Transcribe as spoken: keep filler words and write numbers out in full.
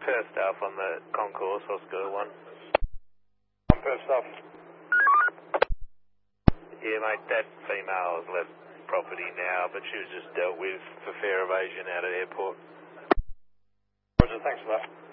Perth staff on the concourse, Oscar one. I'm Perth staff. Yeah, mate, that female has left property now, but she was just dealt with for fare evasion out at airport. Roger, thanks for that.